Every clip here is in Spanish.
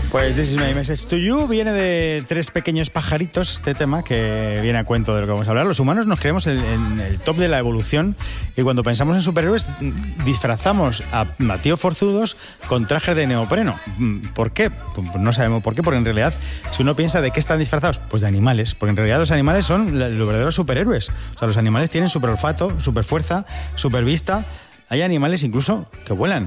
Pues This is my message to you viene de tres pequeños pajaritos, este tema que viene a cuento de lo que vamos a hablar. Los humanos nos creemos en el top de la evolución y cuando pensamos en superhéroes disfrazamos a tíos forzudos con trajes de neopreno. ¿Por qué? Pues no sabemos por qué, porque en realidad si uno piensa de qué están disfrazados, pues de animales, porque en realidad los animales son los verdaderos superhéroes. O sea, los animales tienen super olfato, super fuerza, super vista. Hay animales incluso que vuelan.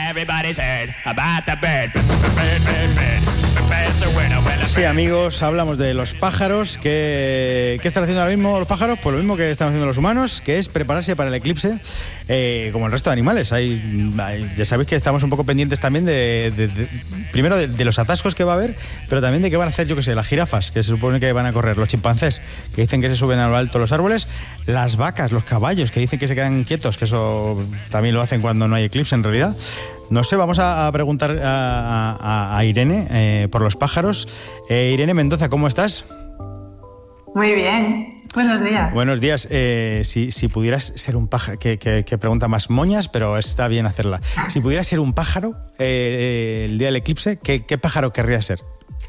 Sí, amigos, hablamos de los pájaros. ¿Qué están haciendo ahora mismo los pájaros? Pues lo mismo que están haciendo los humanos, que es prepararse para el eclipse, como el resto de animales. Ya sabéis que estamos un poco pendientes también primero de los atascos que va a haber, pero también de qué van a hacer, yo qué sé, las jirafas, que se supone que van a correr, los chimpancés, que dicen que se suben a lo alto los árboles, las vacas, los caballos, que dicen que se quedan quietos, que eso también lo hacen cuando no hay eclipse en realidad. No sé, vamos a preguntar a Irene por los pájaros. Irene Mendoza, ¿cómo estás? Muy bien, buenos días. Buenos días. Si pudieras ser un pájaro, que pregunta más moñas, pero está bien hacerla. Si pudieras ser un pájaro el día del eclipse, ¿qué pájaro querrías ser?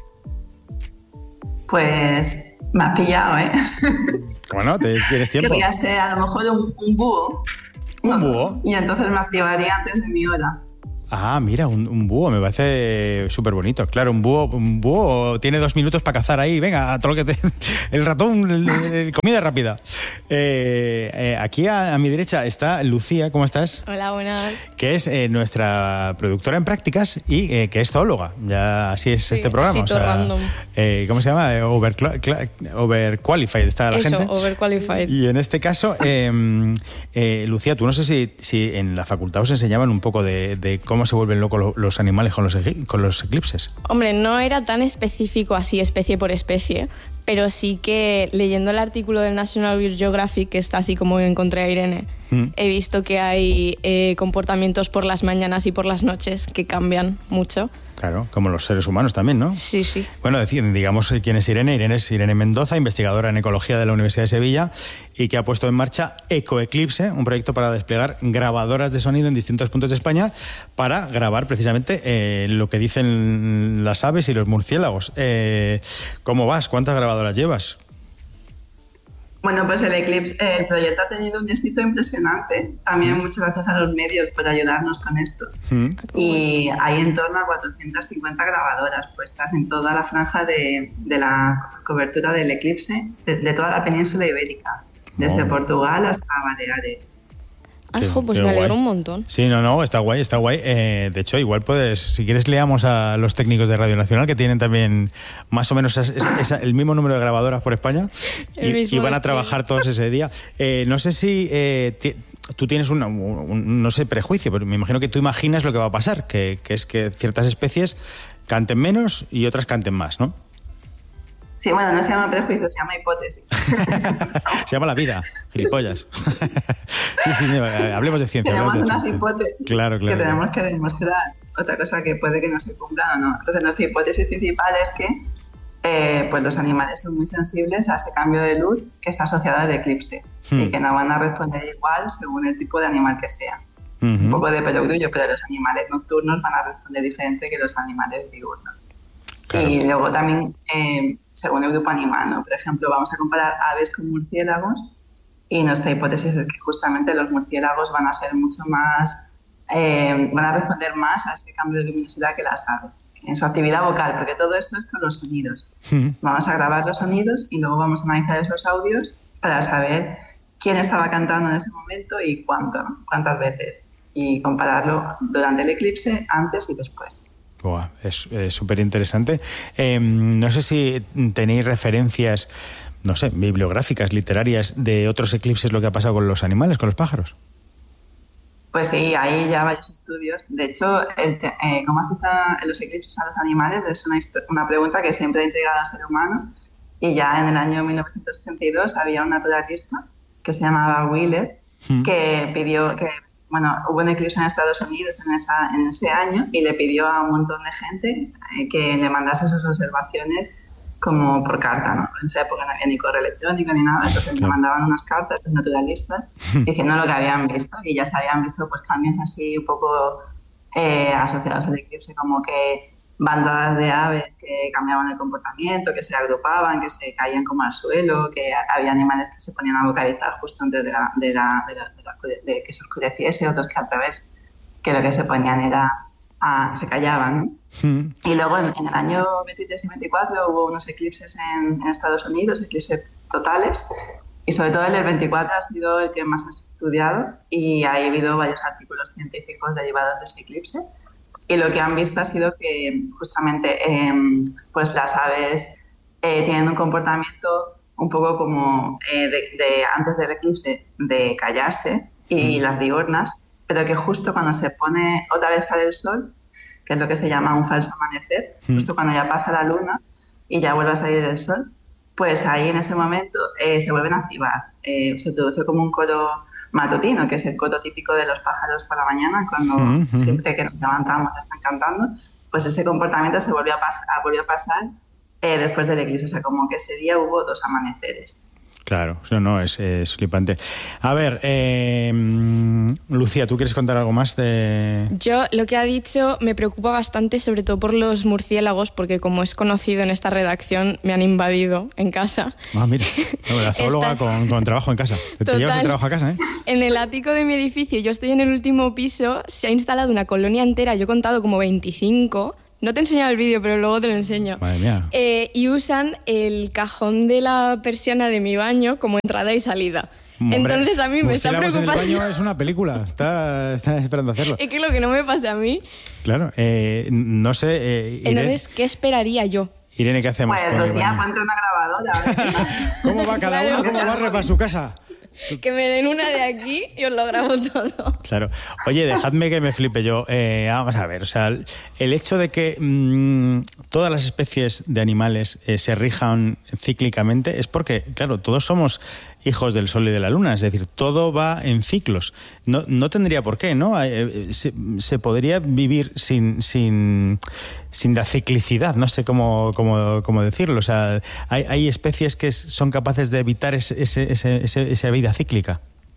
Pues me has pillado, ¿eh? Bueno, tienes tiempo. Querría ser a lo mejor un búho. ¿Un búho? Y entonces me activaría antes de mi hora. Ah, mira, un búho, me parece súper bonito. Claro, un búho tiene 2 minutos para cazar ahí. Venga, todo lo que el ratón, comida rápida. Aquí a mi derecha está Lucía, ¿cómo estás? Hola, buenas. Que es nuestra productora en prácticas y que es zoóloga. Ya así es, sí, este programa. Así, o sea, random. ¿Cómo se llama? Overqualified está la gente. Eso, overqualified. Y en este caso, Lucía, tú no sé si en la facultad os enseñaban un poco de cómo se vuelven locos los animales con los eclipses. Hombre, no era tan específico así, especie por especie, pero sí que leyendo el artículo del National Geographic, que está así como encontré a Irene, he visto que hay comportamientos por las mañanas y por las noches que cambian mucho. Claro, como los seres humanos también, ¿no? Sí, sí. Bueno, digamos quién es Irene. Irene es Irene Mendoza, investigadora en ecología de la Universidad de Sevilla y que ha puesto en marcha Ecoeclipse, un proyecto para desplegar grabadoras de sonido en distintos puntos de España para grabar precisamente lo que dicen las aves y los murciélagos. ¿Cómo vas? ¿Cuántas grabadoras llevas? Bueno, pues el proyecto ha tenido un éxito impresionante. También muchas gracias a los medios por ayudarnos con esto. Y hay en torno a 450 grabadoras puestas en toda la franja de la cobertura del eclipse, de toda la península ibérica, desde Portugal hasta Baleares. Pues me alegro un montón. Sí, no, está guay. De hecho, igual puedes, si quieres, leamos a los técnicos de Radio Nacional que tienen también más o menos el mismo número de grabadoras por España y van a trabajar todos ese día. No sé si tú tienes no sé, prejuicio, pero me imagino que tú imaginas lo que va a pasar, que es que ciertas especies canten menos y otras canten más, ¿no? Sí, bueno, no se llama prejuicio, se llama hipótesis. Se llama la vida, gilipollas. Sí, hablemos de ciencia. Tenemos unas hipótesis claro. que tenemos que demostrar. Otra cosa que puede que no se cumpla o no. Entonces, nuestra hipótesis principal es que pues los animales son muy sensibles a ese cambio de luz que está asociado al eclipse y que no van a responder igual según el tipo de animal que sea. Un poco de perogrullo, pero los animales nocturnos van a responder diferente que los animales diurnos. Claro. Y luego también, según el grupo animal, ¿no? Por ejemplo, vamos a comparar aves con murciélagos y nuestra hipótesis es que justamente los murciélagos van a ser mucho más, van a responder más a ese cambio de luminosidad que las aves en su actividad vocal, porque todo esto es con los sonidos. Vamos a grabar los sonidos y luego vamos a analizar esos audios para saber quién estaba cantando en ese momento y cuántas veces, y compararlo durante el eclipse, antes y después. Es súper interesante. No sé si tenéis referencias, no sé, bibliográficas, literarias, de otros eclipses, lo que ha pasado con los animales, con los pájaros. Pues sí, hay ya varios estudios. De hecho, cómo afecta los eclipses a los animales es una pregunta que siempre ha intrigado al ser humano. Y ya en el año 1982 había un naturalista que se llamaba Wheeler que pidió que... Bueno, hubo un eclipse en Estados Unidos en ese año y le pidió a un montón de gente que le mandase sus observaciones como por carta, ¿no? En esa época no había ni correo electrónico ni nada, entonces le mandaban unas cartas los naturalistas diciendo lo que habían visto y ya se habían visto pues cambios así un poco asociados al eclipse, como que bandadas de aves que cambiaban el comportamiento, que se agrupaban, que se caían como al suelo, que había animales que se ponían a vocalizar justo antes de que se oscureciese, otros que al revés, que lo que se ponían era se callaban, ¿no? Y luego en el año 23 y 24 hubo unos eclipses en Estados Unidos, eclipses totales, y sobre todo el del 24 ha sido el que más has estudiado, y ha habido varios artículos científicos derivados de ese eclipse. Y lo que han visto ha sido que justamente pues las aves tienen un comportamiento un poco como de antes del eclipse de callarse, y las diurnas, pero que justo cuando se pone otra vez sale el sol, que es lo que se llama un falso amanecer, justo cuando ya pasa la luna y ya vuelve a salir el sol, pues ahí en ese momento se vuelven a activar. Se produce como un coro matutino, que es el coro típico de los pájaros por la mañana, cuando siempre que nos levantamos están cantando, pues ese comportamiento se volvió a pasar después del eclipse. O sea, como que ese día hubo 2 amaneceres. Claro, no, es flipante. A ver, Lucía, ¿tú quieres contar algo más de...? Yo, lo que ha dicho me preocupa bastante, sobre todo por los murciélagos, porque como es conocido en esta redacción, me han invadido en casa. Ah, mira, la zoóloga con trabajo en casa. Te llevas el trabajo a casa, ¿eh? En el ático de mi edificio, yo estoy en el último piso, se ha instalado una colonia entera, yo he contado como 25... No te he enseñado el vídeo, pero luego te lo enseño. Madre mía. Y usan el cajón de la persiana de mi baño como entrada y salida. Hombre, entonces a mí me está preocupando. En el baño es una película. Está esperando hacerlo. Es que lo que no me pasa a mí. Claro. No sé. Entonces, ¿qué esperaría yo? Irene, ¿qué hacemos? Pues Lucía, ponte una grabadora. ¿Cómo va cada uno? ¿Cómo barre para su casa? Que me den una de aquí y os lo grabo todo. Claro. Oye, dejadme que me flipe yo. Vamos a ver, o sea, el hecho de que todas las especies de animales se rijan cíclicamente es porque, claro, todos somos hijos del sol y de la luna, es decir, todo va en ciclos. No tendría por qué, ¿no? Se podría vivir sin la ciclicidad, no sé cómo decirlo. O sea, hay especies que son capaces de evitar esa vida cíclica.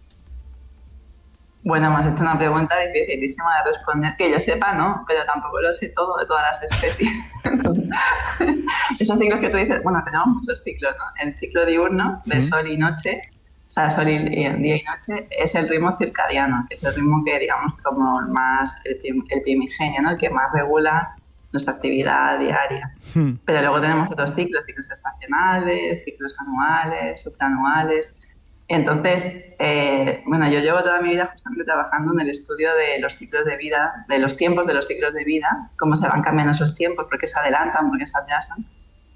Bueno, me has hecho una pregunta dificilísima de responder, que yo sepa, ¿no? Pero tampoco lo sé todo de todas las especies. Entonces, esos ciclos que tú dices, bueno, tenemos muchos ciclos, ¿no? El ciclo diurno de sol y noche, o sea, sol y día y noche, es el ritmo circadiano, que es el ritmo que, digamos, como más el primigenio, ¿no? El que más regula nuestra actividad diaria. Pero luego tenemos otros ciclos estacionales, ciclos anuales, supranuales. Entonces, bueno, yo llevo toda mi vida justamente trabajando en el estudio de los ciclos de vida, de los tiempos de los ciclos de vida, cómo se van cambiando esos tiempos, por qué se adelantan, por qué se atrasan.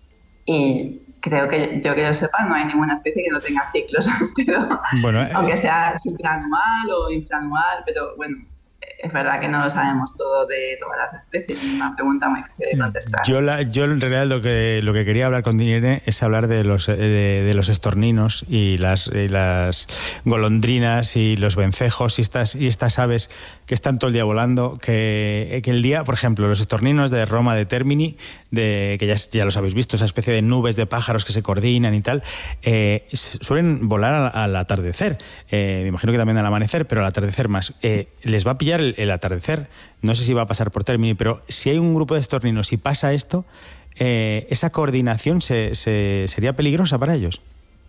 Y creo que yo sepa, no hay ninguna especie que no tenga ciclos, pero, bueno, aunque sea supranual o infraanual, pero bueno, es verdad que no lo sabemos todo de todas las especies. Es una pregunta muy difícil de contestar. Yo en realidad lo que quería hablar con Irene es hablar de los estorninos y las golondrinas y los vencejos y estas aves que están todo el día volando, que el día, por ejemplo, los estorninos de Roma de Termini, que ya los habéis visto, esa especie de nubes de pájaros que se coordinan y tal, suelen volar al atardecer. Me imagino que también al amanecer, pero al atardecer más. Les va a pillar el atardecer. No sé si va a pasar por Termini, pero si hay un grupo de estorninos y pasa esto, esa coordinación sería peligrosa para ellos.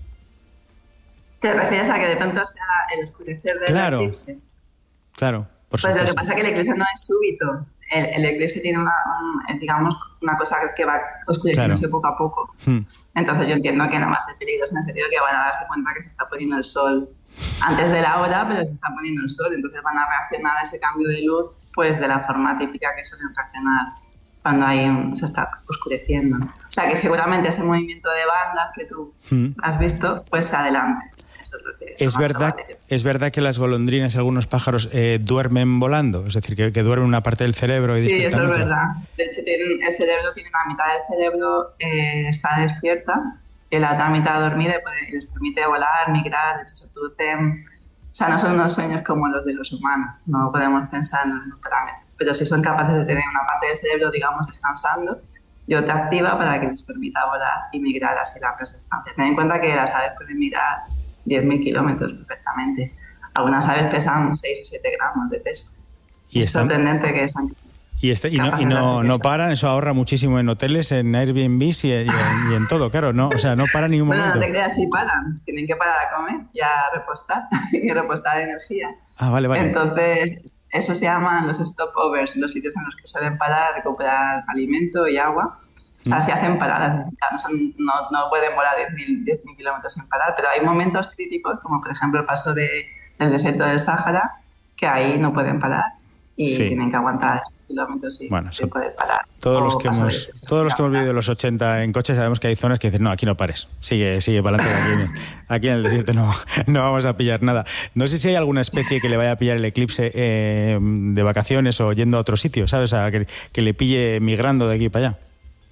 ¿Te refieres a que de pronto sea el oscurecer del eclipse? Claro, por supuesto. Pues lo que pasa es que el eclipse no es súbito. El eclipse tiene una cosa que va oscureciéndose poco a poco. Entonces yo entiendo que no va a ser peligroso en el sentido que van a darse cuenta que se está poniendo el sol antes de la hora, pero se está poniendo el sol. Entonces van a reaccionar a ese cambio de luz pues de la forma típica que suelen reaccionar cuando se está oscureciendo. O sea que seguramente ese movimiento de bandas que tú has visto pues se adelante. ¿Es verdad que las golondrinas y algunos pájaros duermen volando? Es decir, que duermen una parte del cerebro y sí, eso es verdad. De hecho, el cerebro tiene la mitad del cerebro está despierta y la otra mitad dormida y les permite volar, migrar. De hecho, se producen... O sea, no son unos sueños como los de los humanos. No podemos pensar en los parámetros. Pero sí son capaces de tener una parte del cerebro, digamos, descansando y otra activa para que les permita volar y migrar así largas distancias. Ten en cuenta que las aves pueden migrar 10.000 kilómetros perfectamente. Algunas aves pesan 6 o 7 gramos de peso. Es sorprendente que Y no paran, eso ahorra muchísimo en hoteles, en Airbnb y en todo, claro, no, o sea, no para ni un momento. No te creas, sí paran, tienen que parar a comer y a repostar, y repostar energía. Ah, vale. Entonces, eso se llaman los stopovers, los sitios en los que suelen parar, recuperar alimento y agua. O sea, se hacen paradas, no pueden volar 10.000 kilómetros sin parar, pero hay momentos críticos, como por ejemplo el paso del desierto del Sáhara, que ahí no pueden parar y tienen que aguantar kilómetros sin poder parar. Todos los que hemos vivido los 80 en coche sabemos que hay zonas que dicen, no, aquí no pares, sigue para adelante, aquí en el desierto no vamos a pillar nada. No sé si hay alguna especie que le vaya a pillar el eclipse de vacaciones o yendo a otro sitio, ¿sabes? O sea, que le pille migrando de aquí para allá.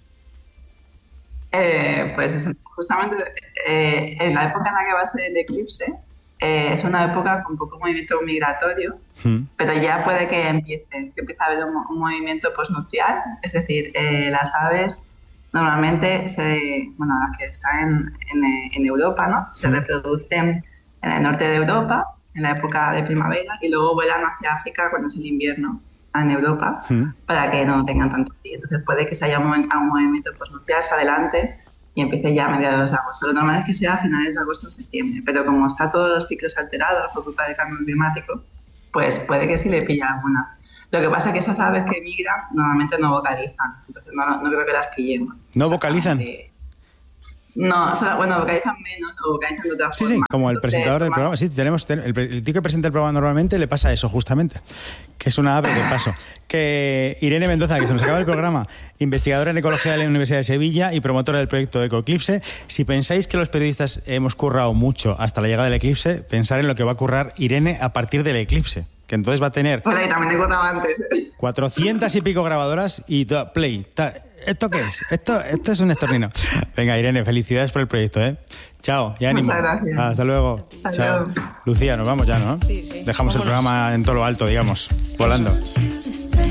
Pues justamente en la época en la que va a ser el eclipse, es una época con poco movimiento migratorio, pero ya puede que empiece a haber un movimiento posnupcial, es decir, las aves normalmente, las que están en Europa, ¿no? Se reproducen en el norte de Europa, en la época de primavera, y luego vuelan hacia África cuando es el invierno en Europa, para que no tengan tanto frío. Entonces puede que se haya un movimiento posnupcial adelante y empiece ya a mediados de agosto. Lo normal es que sea a finales de agosto o septiembre, pero como está todos los ciclos alterados por culpa del cambio climático, pues puede que sí le pilla alguna. Lo que pasa es que esas aves que migran normalmente no vocalizan, entonces no creo que las pillemos. ¿No vocalizan? No, vocalizan menos o vocalizan de otra forma. Sí, como el presentador del programa. Sí, tenemos el tío que presenta el programa normalmente le pasa eso justamente, que es una ave de paso. Que Irene Mendoza, que se nos acaba el programa, investigadora en ecología de la Universidad de Sevilla y promotora del proyecto Ecoeclipse. Si pensáis que los periodistas hemos currado mucho hasta la llegada del eclipse, pensar en lo que va a currar Irene a partir del eclipse, que entonces va a tener... Pues ahí también he currado antes. 400 y pico grabadoras y play. ¿Esto qué es? Esto es un estornino. Venga, Irene, felicidades por el proyecto, ¿eh? Chao, y ánimo. Muchas gracias. Hasta luego. Hasta Chao. luego. Lucía, nos vamos ya, ¿no? Sí. Dejamos el programa en todo lo alto, digamos, volando.